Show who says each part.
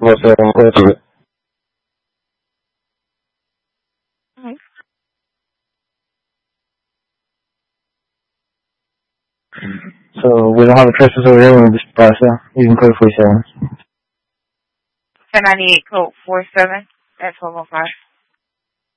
Speaker 1: Go through it.
Speaker 2: Alright.
Speaker 1: So we don't have a crisis over here when we just pass out. You can code 47.
Speaker 2: 1098 code 47 at 1205.